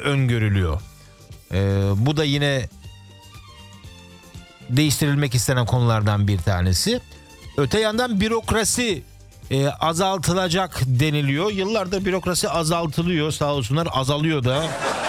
öngörülüyor. Bu da yine değiştirilmek istenen konulardan bir tanesi. Öte yandan bürokrasi azaltılacak deniliyor. Yıllardır bürokrasi azaltılıyor, sağ olsunlar, azalıyor da.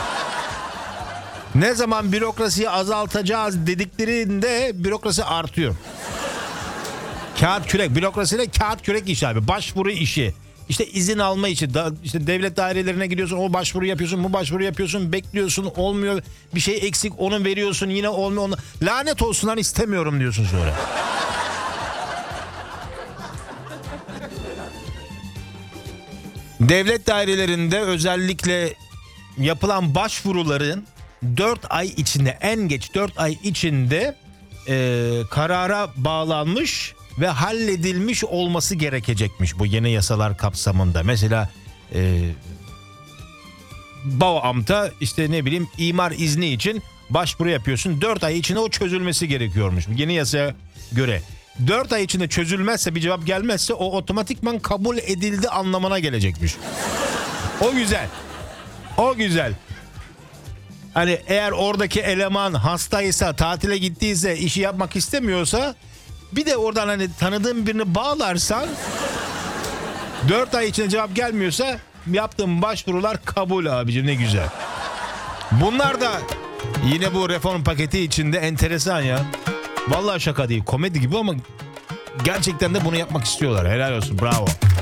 Ne zaman bürokrasiyi azaltacağız dediklerinde bürokrasi artıyor. Kağıt kürek, bürokrasiyle kağıt kürek işi abi, başvuru işi. İşte izin alma için işte devlet dairelerine gidiyorsun, o başvuru yapıyorsun, bu başvuru yapıyorsun, bekliyorsun, olmuyor, bir şey eksik, onu veriyorsun, yine olmuyor, onu lanet olsun lan, istemiyorum diyorsun sonra. Devlet dairelerinde özellikle yapılan başvuruların 4 ay içinde, en geç 4 ay içinde karara bağlanmış ve halledilmiş olması gerekecekmiş bu yeni yasalar kapsamında. Mesela Bauamt'a işte ne bileyim imar izni için başvuru yapıyorsun. 4 ay içinde o çözülmesi gerekiyormuş yeni yasaya göre. 4 ay içinde çözülmezse, bir cevap gelmezse o otomatikman kabul edildi anlamına gelecekmiş. O güzel. O güzel. Hani eğer oradaki eleman hastaysa, tatile gittiyse, işi yapmak istemiyorsa, bir de oradan hani tanıdığın birini bağlarsan 4 ay içinde cevap gelmiyorsa yaptığın başvurular kabul abicim, ne güzel. Bunlar da yine bu reform paketi içinde enteresan ya. Vallahi şaka değil, komedi gibi ama gerçekten de bunu yapmak istiyorlar. Helal olsun, bravo.